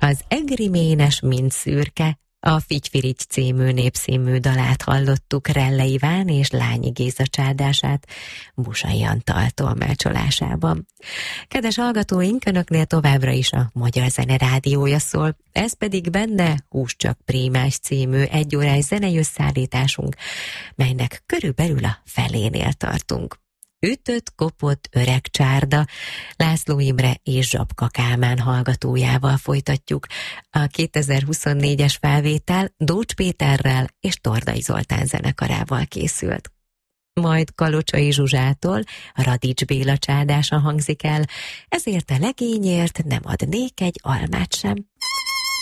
Az egri ménes, mint szürke, a Figy-Firigy című népszínmű dalát hallottuk Relle Iván és Lányi Géza csárdását Busai Antal tolmácsolásában. Kedves hallgatóink, önöknél továbbra is a Magyar Zene Rádiója szól, ez pedig benne Hús csak Prímás című egyórás zenei összeállításunk, melynek körülbelül a felénél tartunk. Ütött, kopott, öreg csárda, László Imre és Zsabka Kálmán hallgatójával folytatjuk. A 2024-es felvétel Dócs Péterrel és Tordai Zoltán zenekarával készült. Majd Kalocsai Zsuzsától Radics Béla csádása hangzik el, ezért a legényért nem adnék egy almát sem.